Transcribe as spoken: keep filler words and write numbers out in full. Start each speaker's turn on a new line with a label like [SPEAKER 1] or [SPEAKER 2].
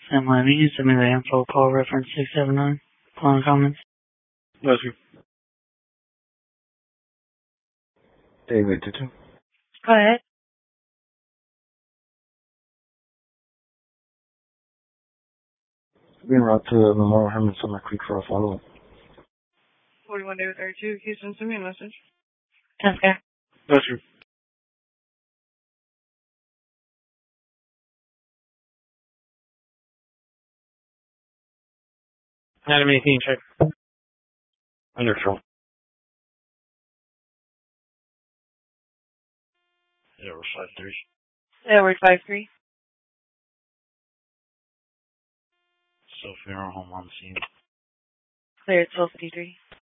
[SPEAKER 1] Sam Levy, send me the info, call reference six seven nine. Calling comments.
[SPEAKER 2] Bless you.
[SPEAKER 3] David, did you?
[SPEAKER 1] Go ahead.
[SPEAKER 3] Being route to Memorial Herman Summer Creek for a follow-up.
[SPEAKER 4] forty-one David thirty-two, Houston, send me a message.
[SPEAKER 1] Jessica.
[SPEAKER 2] Bless you. Adam eighteen, check.
[SPEAKER 3] Neutral.
[SPEAKER 2] Zero five three.
[SPEAKER 4] Edward five three.
[SPEAKER 2] Still funeral home on the scene.
[SPEAKER 4] Clear at twelve fifty-three.